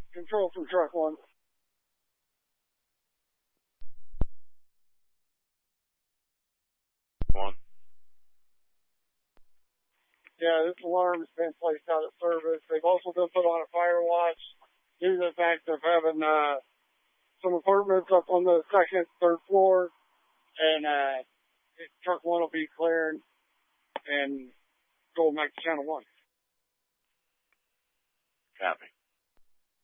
Control from truck 1. One. Yeah, this alarm has been placed out of service. They've also been put on a fire watch due to the fact of having some apartments up on the second, third floor, and truck 1 will be clearing and going back to channel 1. Copy.